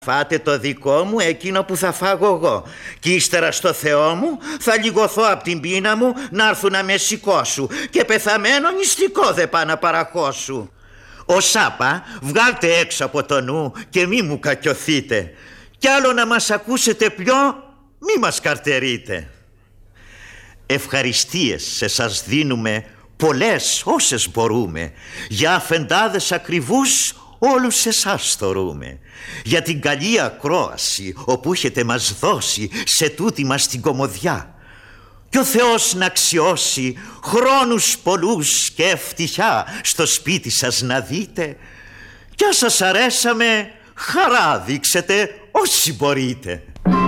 Φάτε το δικό μου, εκείνο που θα φάγω εγώ. Κι ύστερα στο Θεό μου θα λιγωθώ απ' την πείνα μου να έρθουν να με σηκώσου. Και πεθαμένο νηστικό δε πά να παραχώσου. Ο Σάπα, βγάλτε έξω από το νου και μη μου κακιωθείτε. Κι άλλο να μας ακούσετε πιο, μη μας καρτερείτε. Ευχαριστίες σε σας δίνουμε, πολλές όσες μπορούμε. Για αφεντάδες ακριβούς όλους εσάς θωρούμε. Για την καλή ακρόαση όπου έχετε μας δώσει σε τούτη μας την κωμωδιά. Κι ο Θεός να αξιώσει χρόνους πολλούς και ευτυχιά στο σπίτι σας να δείτε. Κι αν σας αρέσαμε, χαρά δείξετε όσοι μπορείτε.